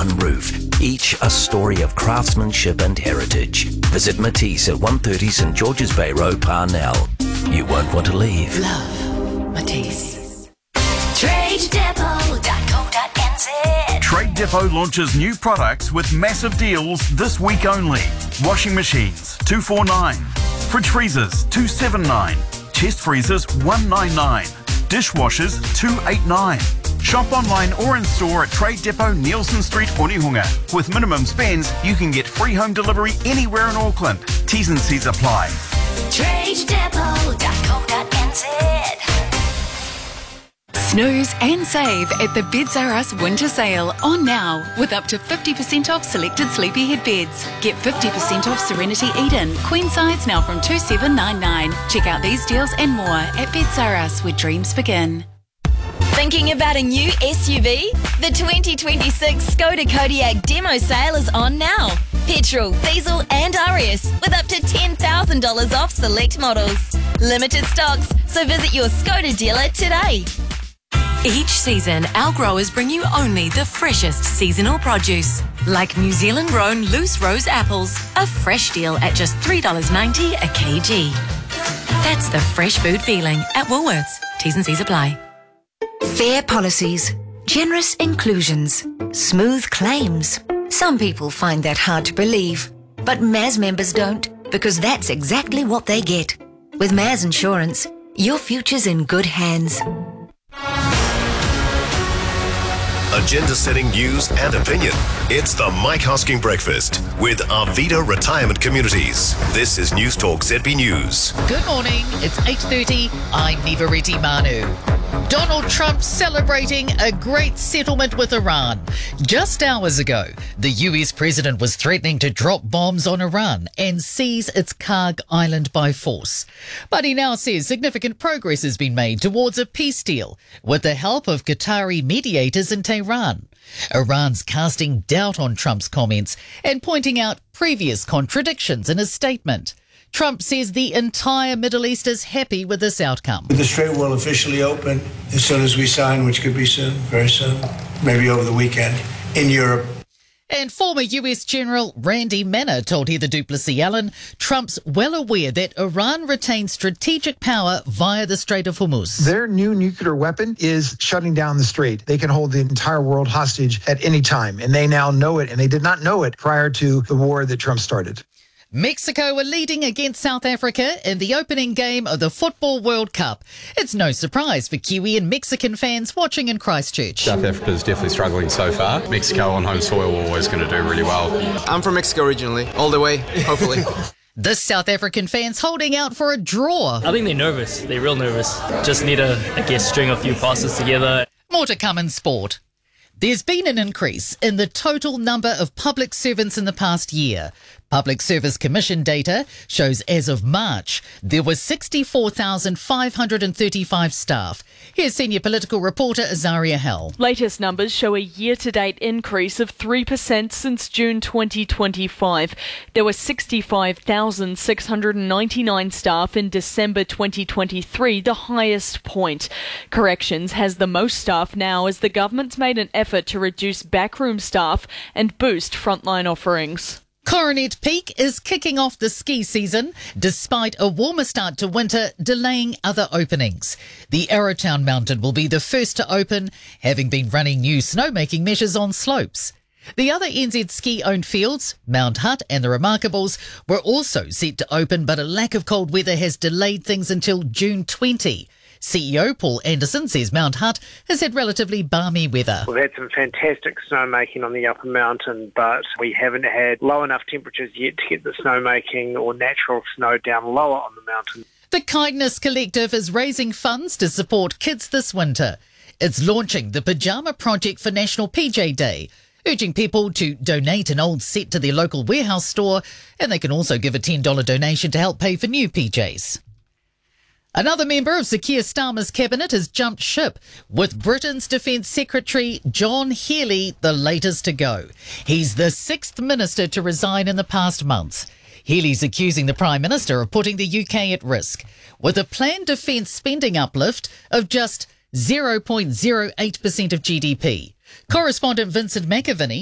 one roof, each a story of craftsmanship and heritage. Visit Matisse at 130 St George's Bay Road, Parnell. You won't want to leave. Love Matisse. TradeDepot.co.nz. Trade Depot launches new products with massive deals this week only. Washing machines, $249. Fridge freezers, $279. Chest freezers, $199. Dishwashers, $289. Shop online or in store at Trade Depot, Nielsen Street, Onehunga. With minimum spends, you can get free home delivery anywhere in Auckland. T's and C's apply. TradeDepot.co.nz. Snooze and save at the Beds R Us winter sale on now with up to 50% off selected sleepyhead beds. Get 50% off Serenity Eden, queen size now from $2,799. Check out these deals and more at Beds R Us, where dreams begin. Thinking about a new SUV? The 2026 Skoda Kodiaq demo sale is on now. Petrol, diesel and RS with up to $10,000 off select models. Limited stocks, so visit your Skoda dealer today. Each season, our growers bring you only the freshest seasonal produce, like New Zealand grown loose rose apples, a fresh deal at just $3.90 a kg. That's the fresh food feeling at Woolworths. T's and C's apply. Fair policies, generous inclusions, smooth claims. Some people find that hard to believe, but MAS members don't, because that's exactly what they get. With MAS Insurance, your future's in good hands. Agenda-setting news and opinion. It's the Mike Hosking Breakfast with Arvida Retirement Communities. This is News Talk ZB News. Good morning, it's 8:30. I'm Nivareti Manu. Donald Trump celebrating a great settlement with Iran. Just hours ago, the US president was threatening to drop bombs on Iran and seize its Karg island by force. But he now says significant progress has been made towards a peace deal with the help of Qatari mediators in Tehran. Iran's casting doubt on Trump's comments and pointing out previous contradictions in his statement. Trump says the entire Middle East is happy with this outcome. The Strait will officially open as soon as we sign, which could be soon, very soon, maybe over the weekend, in Europe. And former US General Randy Manner told Heather Duplessis-Allen Trump's well aware that Iran retains strategic power via the Strait of Hormuz. Their new nuclear weapon is shutting down the strait. They can hold the entire world hostage at any time, and they now know it, and they did not know it prior to the war that Trump started. Mexico are leading against South Africa in the opening game of the Football World Cup. It's no surprise for Kiwi and Mexican fans watching in Christchurch. South Africa's definitely struggling so far. Mexico on home soil are always going to do really well. I'm from Mexico originally, all the way, hopefully. The South African fans holding out for a draw. I think they're nervous. They're real nervous. Just need to, string a few passes together. More to come in sport. There's been an increase in the total number of public servants in the past year. Public Service Commission data shows as of March, there were 64,535 staff. Here's senior political reporter Azaria Hell. Latest numbers show a year-to-date increase of 3% since June 2025. There were 65,699 staff in December 2023, the highest point. Corrections has the most staff now as the government's made an effort to reduce backroom staff and boost frontline offerings. Coronet Peak is kicking off the ski season, despite a warmer start to winter delaying other openings. The Arrowtown Mountain will be the first to open, having been running new snowmaking measures on slopes. The other NZ ski-owned fields, Mount Hutt and the Remarkables, were also set to open, but a lack of cold weather has delayed things until June 20. CEO Paul Anderson says Mount Hutt has had relatively balmy weather. We've had some fantastic snowmaking on the upper mountain, but we haven't had low enough temperatures yet to get the snowmaking or natural snow down lower on the mountain. The Kindness Collective is raising funds to support kids this winter. It's launching the Pyjama Project for National PJ Day, urging people to donate an old set to their local warehouse store, and they can also give a $10 donation to help pay for new PJs. Another member of Sir Keir Starmer's cabinet has jumped ship, with Britain's Defence Secretary John Healey the latest to go. He's the sixth minister to resign in the past month. Healey's accusing the Prime Minister of putting the UK at risk, with a planned defence spending uplift of just 0.08% of GDP. Correspondent Vincent McAviney